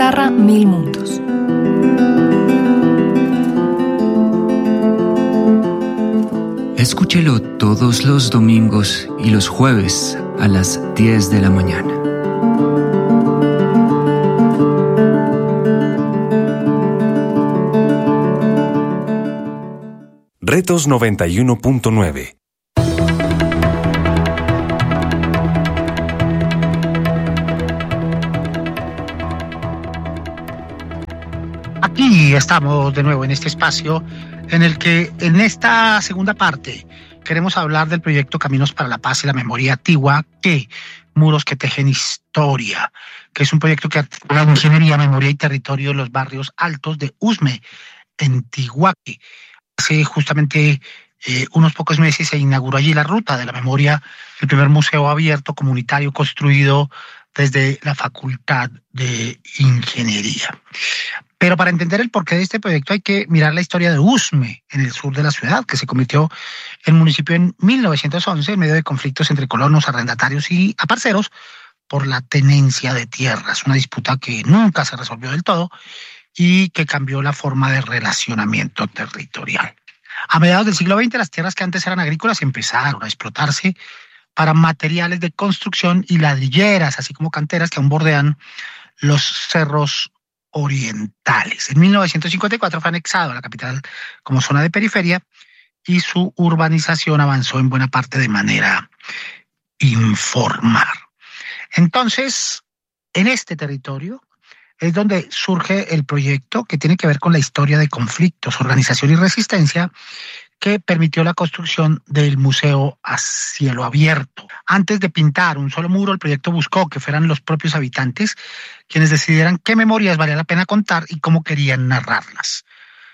Gatarra Mil Mundos. Escúchelo todos los domingos y los jueves a las 10 de la mañana. Retos 91.9. Aquí estamos de nuevo en este espacio en el que en esta segunda parte queremos hablar del proyecto Caminos para la Paz y la Memoria Antigua, Muros que Tejen Historia, que es un proyecto que articula ingeniería, memoria y territorio de los barrios altos de Usme, en Tiguaque. Hace justamente unos pocos meses se inauguró allí la Ruta de la Memoria, el primer museo abierto comunitario construido desde la Facultad de Ingeniería. Pero para entender el porqué de este proyecto hay que mirar la historia de Usme, en el sur de la ciudad, que se convirtió en municipio en 1911 en medio de conflictos entre colonos, arrendatarios y aparceros por la tenencia de tierras, una disputa que nunca se resolvió del todo y que cambió la forma de relacionamiento territorial. A mediados del siglo XX, las tierras que antes eran agrícolas empezaron a explotarse para materiales de construcción y ladrilleras, así como canteras que aún bordean los cerros orientales. En 1954 fue anexado a la capital como zona de periferia y su urbanización avanzó en buena parte de manera informal. Entonces, en este territorio es donde surge el proyecto que tiene que ver con la historia de conflictos, organización y resistencia que permitió la construcción del museo a cielo abierto. Antes de pintar un solo muro, el proyecto buscó que fueran los propios habitantes quienes decidieran qué memorias valía la pena contar y cómo querían narrarlas.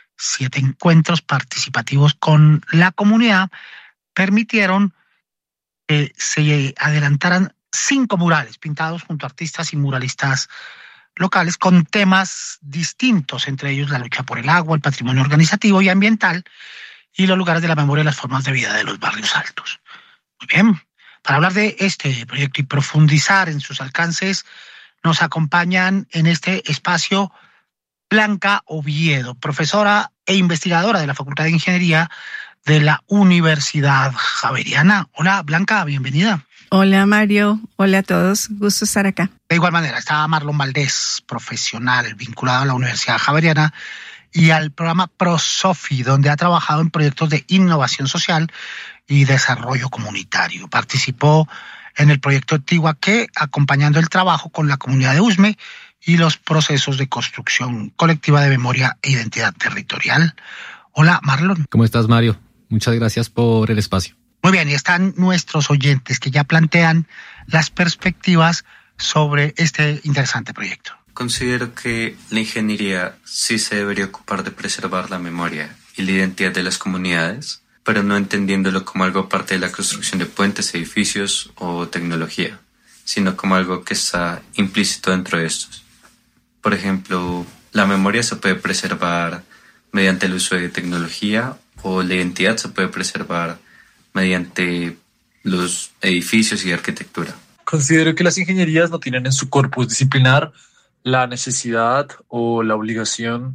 7 encuentros participativos con la comunidad permitieron que se adelantaran 5 murales pintados junto a artistas y muralistas locales con temas distintos, entre ellos la lucha por el agua, el patrimonio organizativo y ambiental, y los lugares de la memoria y las formas de vida de los barrios altos. Muy bien, para hablar de este proyecto y profundizar en sus alcances, nos acompañan en este espacio Blanca Oviedo, profesora e investigadora de la Facultad de Ingeniería de la Universidad Javeriana. Hola, Blanca, bienvenida. Hola, Mario. Hola a todos. Gusto estar acá. De igual manera, está Marlon Valdés, profesional vinculado a la Universidad Javeriana y al programa ProSofi, donde ha trabajado en proyectos de innovación social y desarrollo comunitario. Participó en el proyecto Tiguaque, acompañando el trabajo con la comunidad de Usme y los procesos de construcción colectiva de memoria e identidad territorial. Hola, Marlon. ¿Cómo estás, Mario? Muchas gracias por el espacio. Muy bien, y están nuestros oyentes que ya plantean las perspectivas sobre este interesante proyecto. Considero que la ingeniería sí se debería ocupar de preservar la memoria y la identidad de las comunidades, pero no entendiéndolo como algo aparte de la construcción de puentes, edificios o tecnología, sino como algo que está implícito dentro de estos. Por ejemplo, la memoria se puede preservar mediante el uso de tecnología o la identidad se puede preservar mediante los edificios y arquitectura. Considero que las ingenierías no tienen en su corpus disciplinar la necesidad o la obligación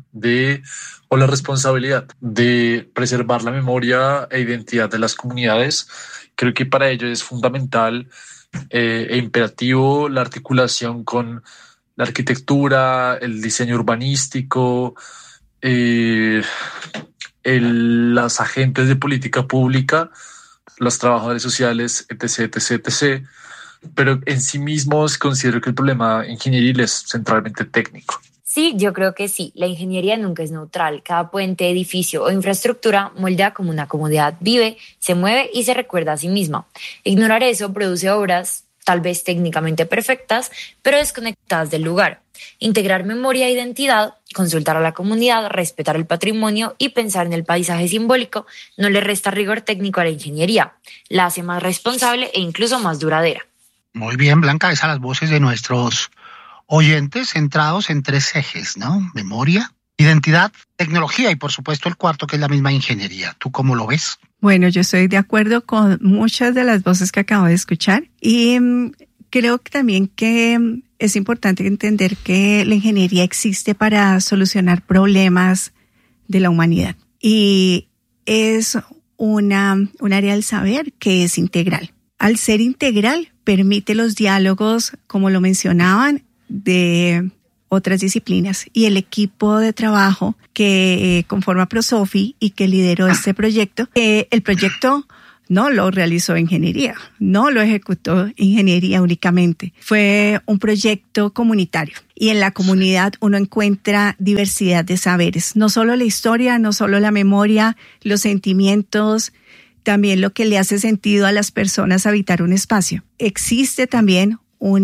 o la responsabilidad de preservar la memoria e identidad de las comunidades. Creo que para ello es fundamental e imperativo la articulación con la arquitectura, el diseño urbanístico, los agentes de política pública, los trabajadores sociales, etc., etc., etc., pero en sí mismos considero que el problema ingenieril es centralmente técnico. Sí, yo creo que sí. La ingeniería nunca es neutral. Cada puente, edificio o infraestructura moldea como una comunidad vive, se mueve y se recuerda a sí misma. Ignorar eso produce obras tal vez técnicamente perfectas, pero desconectadas del lugar. Integrar memoria e identidad, consultar a la comunidad, respetar el patrimonio y pensar en el paisaje simbólico no le resta rigor técnico a la ingeniería. La hace más responsable e incluso más duradera. Muy bien, Blanca, esas las voces de nuestros oyentes centrados en 3 ejes, ¿no? Memoria, identidad, tecnología y por supuesto el cuarto que es la misma ingeniería. ¿Tú cómo lo ves? Bueno, yo estoy de acuerdo con muchas de las voces que acabo de escuchar y Creo que también que es importante entender que la ingeniería existe para solucionar problemas de la humanidad y es un área del saber que es integral. Al ser integral, permite los diálogos, como lo mencionaban, de otras disciplinas. Y el equipo de trabajo que conforma Prosofi y que lideró este proyecto, el proyecto no lo realizó ingeniería, no lo ejecutó ingeniería únicamente. Fue un proyecto comunitario. Y en la comunidad uno encuentra diversidad de saberes. No solo la historia, no solo la memoria, los sentimientos, también lo que le hace sentido a las personas habitar un espacio. Existe también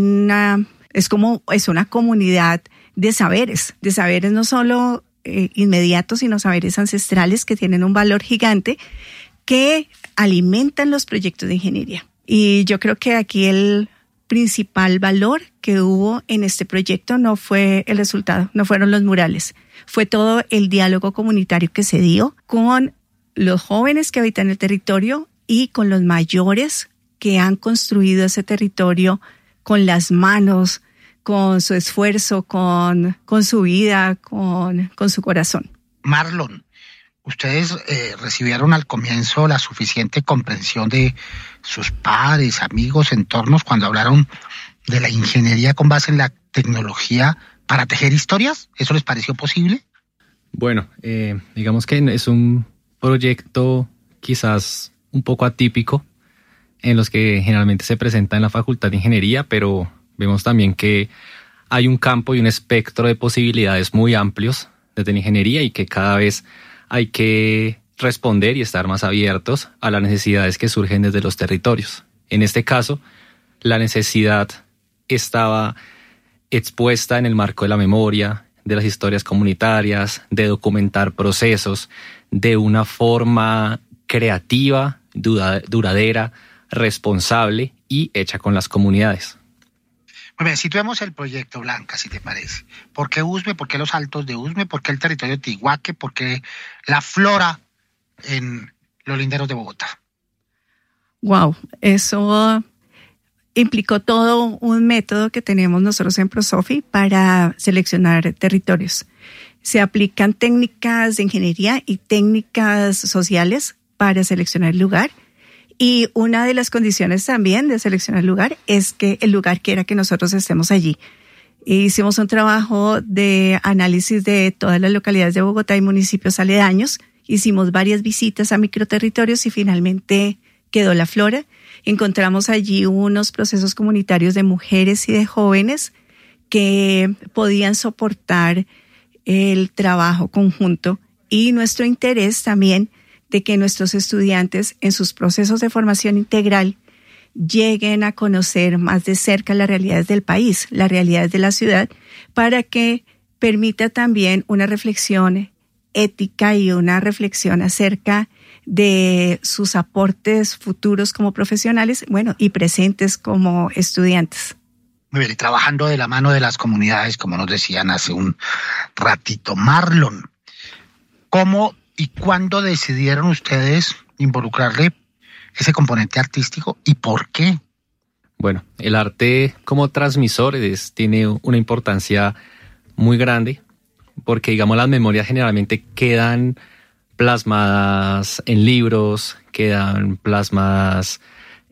es una comunidad de saberes no solo inmediatos, sino saberes ancestrales que tienen un valor gigante que alimentan los proyectos de ingeniería. Y yo creo que aquí el principal valor que hubo en este proyecto no fue el resultado, no fueron los murales, fue todo el diálogo comunitario que se dio con los jóvenes que habitan el territorio y con los mayores que han construido ese territorio con las manos, con su esfuerzo, con su vida, con su corazón. Marlon, ustedes recibieron al comienzo la suficiente comprensión de sus pares, amigos, entornos cuando hablaron de la ingeniería con base en la tecnología para tejer historias. ¿Eso les pareció posible? Bueno, digamos que es un proyecto quizás un poco atípico en los que generalmente se presenta en la Facultad de Ingeniería, pero vemos también que hay un campo y un espectro de posibilidades muy amplios desde la ingeniería y que cada vez hay que responder y estar más abiertos a las necesidades que surgen desde los territorios. En este caso, la necesidad estaba expuesta en el marco de la memoria, de las historias comunitarias, de documentar procesos de una forma creativa, duradera, responsable y hecha con las comunidades. Muy bien, situemos el proyecto, Blanca, si te parece. ¿Por qué Usme? ¿Por qué los altos de Usme? ¿Por qué el territorio de Tiguaque? ¿Por qué la flora en los linderos de Bogotá? Wow, eso implicó todo un método que tenemos nosotros en Prosofi para seleccionar territorios. Se aplican técnicas de ingeniería y técnicas sociales para seleccionar el lugar. Y una de las condiciones también de seleccionar el lugar es que el lugar quiera que nosotros estemos allí. Hicimos un trabajo de análisis de todas las localidades de Bogotá y municipios aledaños. Hicimos varias visitas a microterritorios y finalmente quedó la flora. Encontramos allí unos procesos comunitarios de mujeres y de jóvenes que podían soportar el trabajo conjunto y nuestro interés también de que nuestros estudiantes en sus procesos de formación integral lleguen a conocer más de cerca las realidades del país, las realidades de la ciudad, para que permita también una reflexión ética y una reflexión acerca de sus aportes futuros como profesionales, bueno, y presentes como estudiantes. Muy bien, y trabajando de la mano de las comunidades, como nos decían hace un ratito. Marlon, ¿cómo y cuándo decidieron ustedes involucrarle ese componente artístico y por qué? Bueno, el arte como transmisor tiene una importancia muy grande porque, digamos, las memorias generalmente quedan plasmadas en libros, quedan plasmadas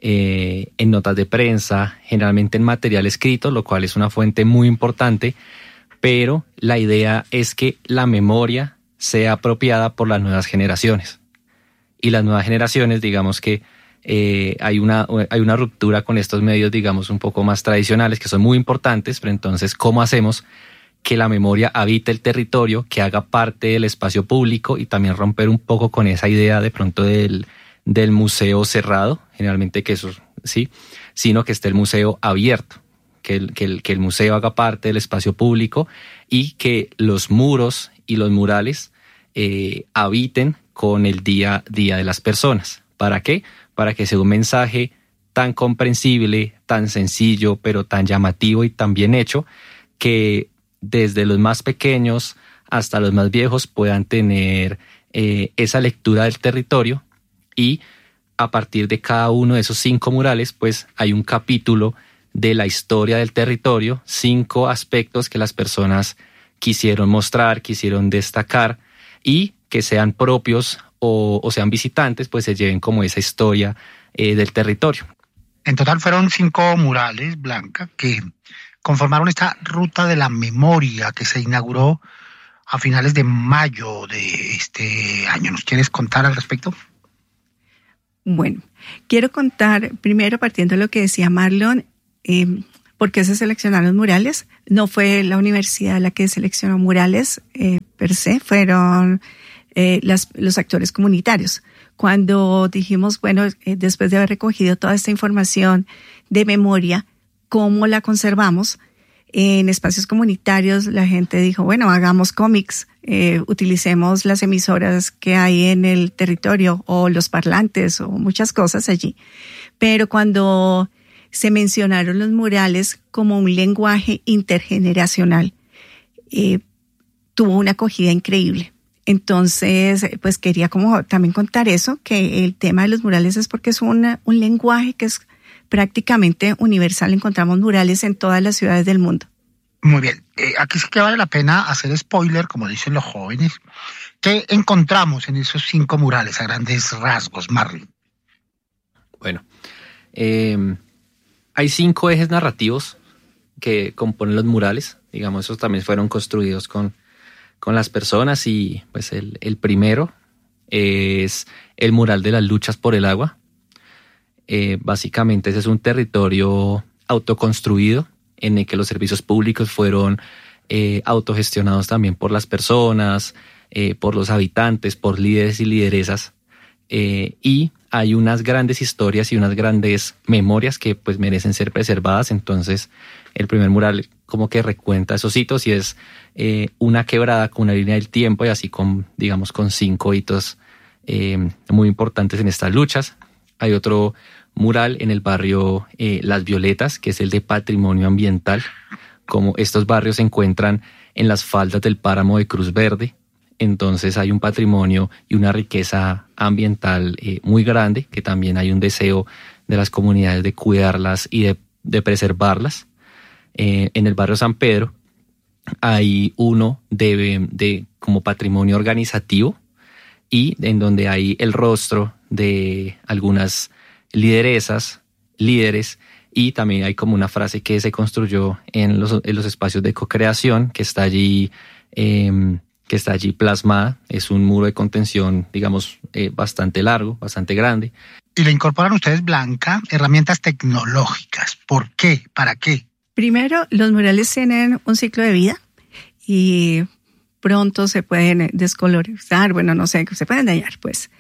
en notas de prensa, generalmente en material escrito, lo cual es una fuente muy importante, pero la idea es que la memoria sea apropiada por las nuevas generaciones. Y las nuevas generaciones, digamos que hay una ruptura con estos medios, digamos, un poco más tradicionales, que son muy importantes, pero entonces, ¿cómo hacemos que la memoria habite el territorio, que haga parte del espacio público y también romper un poco con esa idea de pronto del museo cerrado, generalmente que eso sí, sino que esté el museo abierto, que el museo haga parte del espacio público y que los muros y los murales habiten con el día a día de las personas. ¿Para qué? Para que sea un mensaje tan comprensible, tan sencillo, pero tan llamativo y tan bien hecho, que desde los más pequeños hasta los más viejos puedan tener esa lectura del territorio, y a partir de cada uno de esos 5 murales pues hay un capítulo de la historia del territorio, 5 aspectos que las personas quisieron mostrar, quisieron destacar y que sean propios o sean visitantes, pues se lleven como esa historia del territorio. En total fueron 5 murales, Blanca, que conformaron esta ruta de la memoria que se inauguró a finales de mayo de este año. ¿Nos quieres contar al respecto? Bueno, quiero contar primero, partiendo de lo que decía Marlon, por qué se seleccionaron los murales. No fue la universidad la que seleccionó murales per se, fueron los actores comunitarios. Cuando dijimos, bueno, después de haber recogido toda esta información de memoria, ¿cómo la conservamos? En espacios comunitarios la gente dijo, bueno, hagamos cómics, utilicemos las emisoras que hay en el territorio o los parlantes o muchas cosas allí. Pero cuando se mencionaron los murales como un lenguaje intergeneracional, tuvo una acogida increíble. Entonces, pues quería como también contar eso, que el tema de los murales es porque es un lenguaje que es prácticamente universal. Encontramos murales en todas las ciudades del mundo. Muy bien. Aquí sí que vale la pena hacer spoiler, como dicen los jóvenes. ¿Qué encontramos en esos 5 murales a grandes rasgos, Marlon? Bueno, hay 5 ejes narrativos que componen los murales. Digamos, esos también fueron construidos con las personas y pues el primero es el mural de las luchas por el agua. Básicamente ese es un territorio autoconstruido en el que los servicios públicos fueron autogestionados también por las personas, por los habitantes, por líderes y lideresas. Y hay unas grandes historias y unas grandes memorias que pues merecen ser preservadas. Entonces el primer mural como que recuenta esos hitos y es una quebrada con una línea del tiempo y así con 5 hitos muy importantes en estas luchas. Hay otro mural en el barrio Las Violetas, que es el de patrimonio ambiental, como estos barrios se encuentran en las faldas del páramo de Cruz Verde. Entonces hay un patrimonio y una riqueza ambiental muy grande, que también hay un deseo de las comunidades de cuidarlas y de preservarlas. En el barrio San Pedro hay uno de como patrimonio organizativo y en donde hay el rostro de algunas lideresas, líderes, y también hay como una frase que se construyó en los espacios de co-creación que está allí plasmada. Es un muro de contención, digamos, bastante largo, bastante grande. Y le incorporan ustedes, Blanca, herramientas tecnológicas. ¿Por qué? ¿Para qué? Primero, los murales tienen un ciclo de vida y pronto se pueden descolorizar, bueno, no sé, se pueden dañar, pues.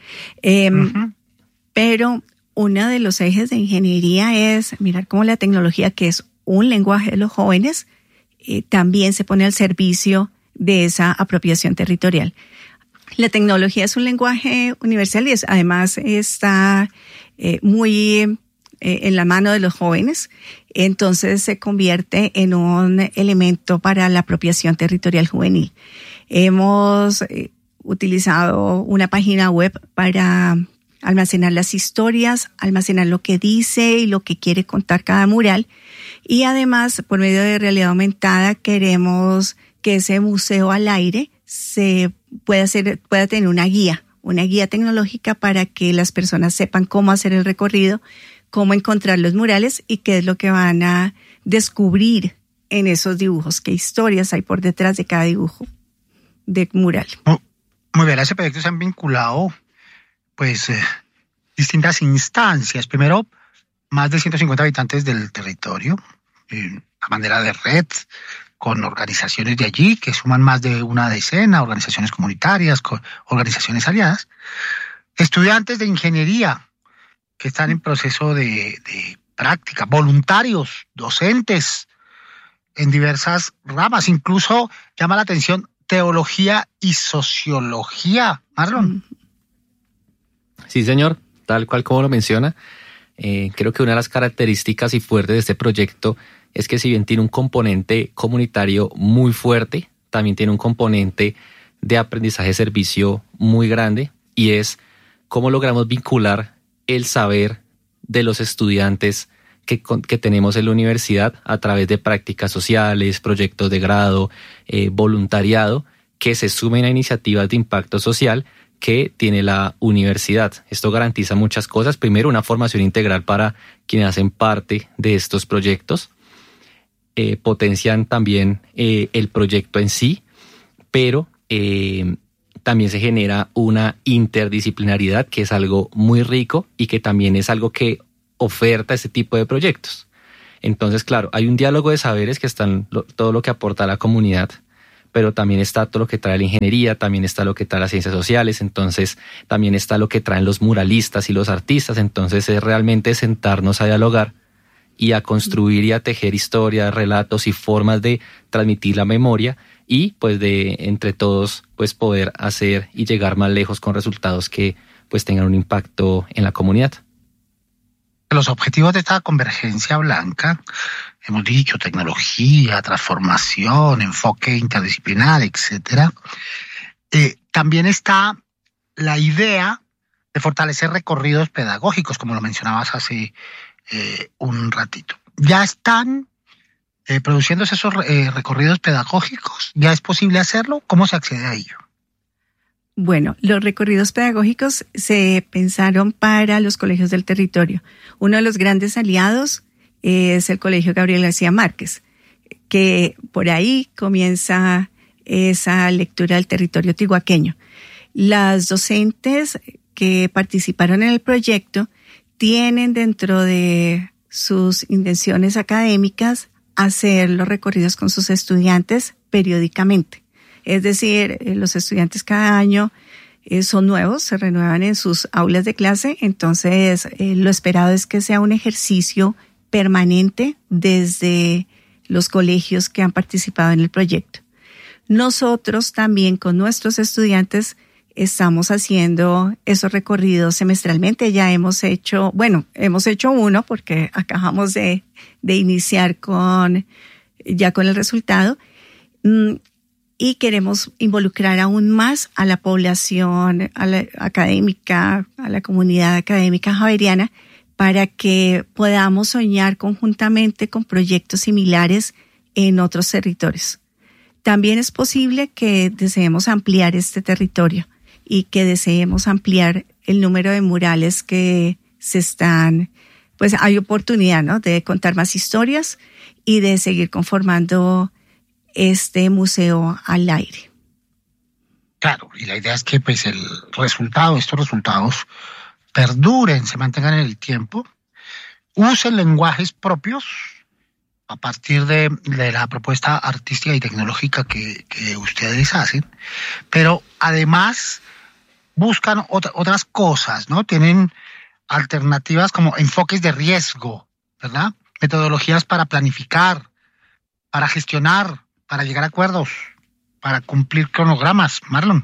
Pero uno de los ejes de ingeniería es mirar cómo la tecnología, que es un lenguaje de los jóvenes, también se pone al servicio de esa apropiación territorial. La tecnología es un lenguaje universal y además está muy en la mano de los jóvenes, entonces se convierte en un elemento para la apropiación territorial juvenil. Hemos utilizado una página web para almacenar las historias, almacenar lo que dice y lo que quiere contar cada mural, y además por medio de realidad aumentada queremos que ese museo al aire se pueda tener una guía tecnológica para que las personas sepan cómo hacer el recorrido, cómo encontrar los murales y qué es lo que van a descubrir en esos dibujos, qué historias hay por detrás de cada dibujo de mural. Muy bien, a ese proyecto se han vinculado pues distintas instancias. Primero, más de 150 habitantes del territorio, a manera de red, con organizaciones de allí que suman más de una decena, organizaciones comunitarias, organizaciones aliadas, estudiantes de ingeniería que están en proceso de práctica, voluntarios, docentes en diversas ramas, incluso llama la atención teología y sociología. Marlon. Sí, señor, tal cual como lo menciona. Creo que una de las características y fuertes de este proyecto es que si bien tiene un componente comunitario muy fuerte, también tiene un componente de aprendizaje de servicio muy grande, y es cómo logramos vincular el saber de los estudiantes que tenemos en la universidad a través de prácticas sociales, proyectos de grado, voluntariado, que se sumen a iniciativas de impacto social que tiene la universidad. Esto garantiza muchas cosas. Primero, una formación integral para quienes hacen parte de estos proyectos. Potencian también el proyecto en sí, pero también se genera una interdisciplinariedad que es algo muy rico y que también es algo que oferta este tipo de proyectos. Entonces, claro, hay un diálogo de saberes que están todo lo que aporta a la comunidad, pero también está todo lo que trae la ingeniería, también está lo que trae las ciencias sociales, entonces también está lo que traen los muralistas y los artistas. Entonces es realmente sentarnos a dialogar y a construir y a tejer historias, relatos y formas de transmitir la memoria y pues de entre todos pues poder hacer y llegar más lejos con resultados que pues tengan un impacto en la comunidad. Los objetivos de esta convergencia blanca, hemos dicho tecnología, transformación, enfoque interdisciplinar, etcétera. También está la idea de fortalecer recorridos pedagógicos, como lo mencionabas hace un ratito. ¿Ya están produciéndose esos recorridos pedagógicos? ¿Ya es posible hacerlo? ¿Cómo se accede a ello? Bueno, los recorridos pedagógicos se pensaron para los colegios del territorio. Uno de los grandes aliados es el Colegio Gabriel García Márquez, que por ahí comienza esa lectura del territorio tihuaqueño. Las docentes que participaron en el proyecto tienen dentro de sus intenciones académicas hacer los recorridos con sus estudiantes periódicamente. Es decir, los estudiantes cada año son nuevos, se renuevan en sus aulas de clase, entonces lo esperado es que sea un ejercicio permanente desde los colegios que han participado en el proyecto. Nosotros también con nuestros estudiantes estamos haciendo esos recorridos semestralmente. Ya hemos hecho uno porque acabamos de iniciar con el resultado. Y queremos involucrar aún más a la población académica, a la comunidad académica javeriana, para que podamos soñar conjuntamente con proyectos similares en otros territorios. También es posible que deseemos ampliar este territorio y que deseemos ampliar el número de murales que se están, pues hay oportunidad, ¿no?, de contar más historias y de seguir conformando este museo al aire. Claro, y la idea es que pues estos resultados perduren, se mantengan en el tiempo, usen lenguajes propios a partir de la propuesta artística y tecnológica que ustedes hacen, pero además buscan otras cosas, ¿no? Tienen alternativas como enfoques de riesgo, ¿verdad? Metodologías para planificar, para gestionar, para llegar a acuerdos, para cumplir cronogramas. Marlon.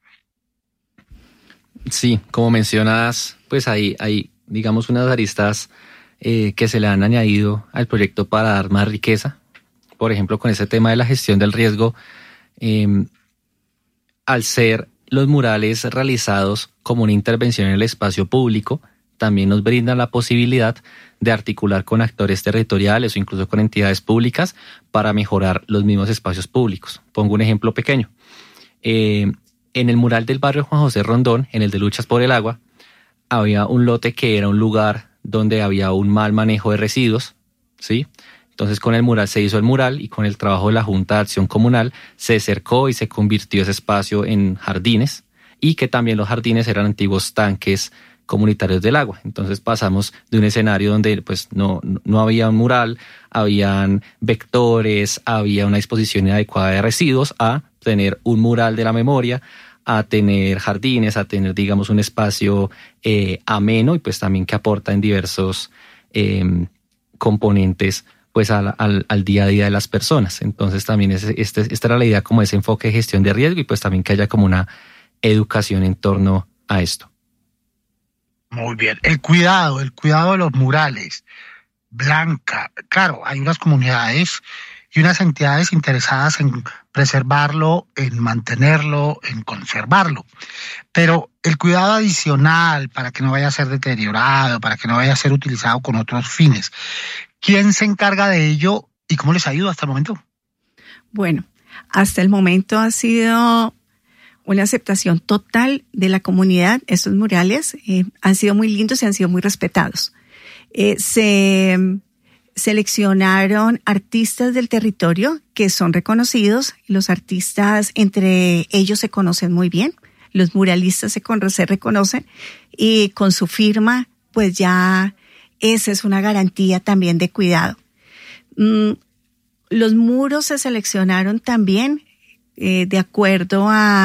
Sí, como mencionas, pues hay digamos unas aristas que se le han añadido al proyecto para dar más riqueza. Por ejemplo, con ese tema de la gestión del riesgo, al ser los murales realizados como una intervención en el espacio público, también nos brindan la posibilidad de articular con actores territoriales o incluso con entidades públicas para mejorar los mismos espacios públicos. Pongo un ejemplo pequeño. En el mural del barrio Juan José Rondón, en el de Luchas por el Agua, había un lote que era un lugar donde había un mal manejo de residuos, ¿sí? Entonces con el mural se hizo el mural y con el trabajo de la Junta de Acción Comunal se cercó y se convirtió ese espacio en jardines, y que también los jardines eran antiguos tanques comunitarios del agua. Entonces pasamos de un escenario donde pues no había un mural, habían vectores, había una disposición inadecuada de residuos, a tener un mural de la memoria, a tener jardines, a tener digamos un espacio ameno y pues también que aporta en diversos componentes pues al día a día de las personas. Entonces también esta era la idea, como ese enfoque de gestión de riesgo y pues también que haya como una educación en torno a esto. Muy bien. El cuidado de los murales. Blanca. Claro, hay unas comunidades y unas entidades interesadas en preservarlo, en mantenerlo, en conservarlo. Pero el cuidado adicional para que no vaya a ser deteriorado, para que no vaya a ser utilizado con otros fines, ¿quién se encarga de ello y cómo les ha ido hasta el momento? Bueno, hasta el momento ha sido una aceptación total de la comunidad. Estos murales han sido muy lindos y han sido muy respetados. Se seleccionaron artistas del territorio que son reconocidos. Los artistas entre ellos se conocen muy bien. Los muralistas se reconocen y con su firma, pues ya esa es una garantía también de cuidado. Los muros se seleccionaron también de acuerdo a